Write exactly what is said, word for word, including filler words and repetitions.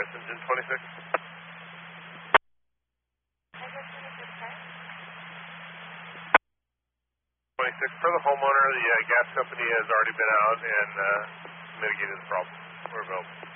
Polaris, engine twenty-six. twenty-six, for the homeowner, the uh, gas company has already been out and uh, mitigated the problem. We're available.